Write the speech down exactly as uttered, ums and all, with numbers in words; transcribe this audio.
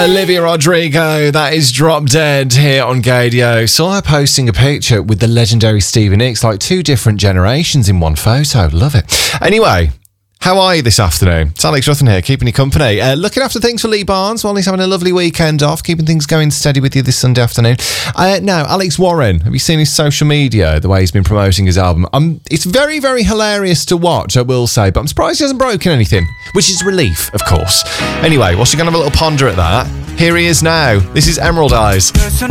Olivia Rodrigo, that is Drop Dead here on Gadio. Saw her posting a picture with the legendary Stevie Nicks, like two different generations in one photo. Love it. Anyway, how are you this afternoon? It's Alex Ruffin here, keeping you company. Uh, looking after things for Lee Barnes while he's having a lovely weekend off, keeping things going steady with you this Sunday afternoon. Uh, now, Alex Warren, have you seen his social media, the way he's been promoting his album? Um, it's very, very hilarious to watch, I will say, but I'm surprised he hasn't broken anything, which is relief, of course. Anyway, whilst you're going to have a little ponder at that, here he is now. This is Emerald Eyes. Listen